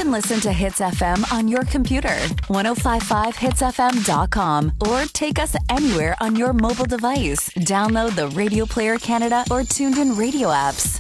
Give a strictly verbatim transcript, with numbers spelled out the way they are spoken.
can listen to Hits F M on your computer, ten fifty-five hits f m dot com, or take us anywhere on your mobile device. Download the Radio Player Canada or Tuned In Radio apps.